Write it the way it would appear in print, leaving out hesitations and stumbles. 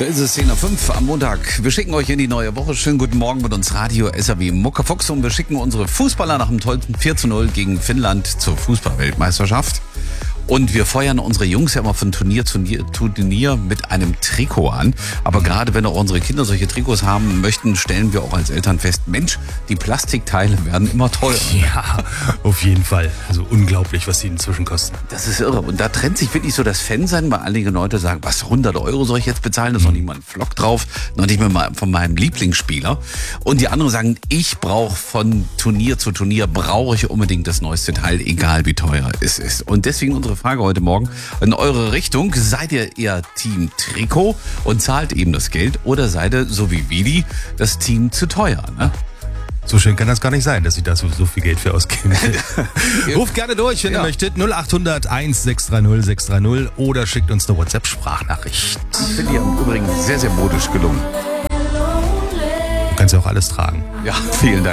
Es ist 10:05 Uhr am Montag. Wir schicken euch in die neue Woche. Schönen guten Morgen mit uns Radio SAW Muckefuchs und wir schicken unsere Fußballer nach dem tollen 4:0 gegen Finnland zur Fußball-Weltmeisterschaft. Und wir feuern unsere Jungs ja immer von Turnier zu Turnier mit einem Trikot an. Aber gerade wenn auch unsere Kinder solche Trikots haben möchten, stellen wir auch als Eltern fest, Mensch, die Plastikteile werden immer teurer. Ja, auf jeden Fall. Also unglaublich, was sie inzwischen kosten. Das ist irre. Und da trennt sich wirklich so das Fan-Sein, weil einige Leute sagen, was, 100 € soll ich jetzt bezahlen? Da ist noch nicht mal ein Flock drauf, noch nicht mal von meinem Lieblingsspieler. Und die anderen sagen, ich brauche von Turnier zu Turnier, brauche ich unbedingt das neueste Teil, egal wie teuer es ist. Und deswegen unsere Frage heute Morgen in eure Richtung. Seid ihr eher Team Trikot und zahlt eben das Geld oder seid ihr, so wie Willi, das Team zu teuer? Ne? So schön kann das gar nicht sein, dass ich da so viel Geld für ausgeben will. Ruft gerne durch, wenn ihr möchtet. 0800 1630 630 oder schickt uns eine WhatsApp-Sprachnachricht. Ich finde die im Übrigen sehr, sehr modisch gelungen. Du kannst ja auch alles tragen. Ja, vielen Dank.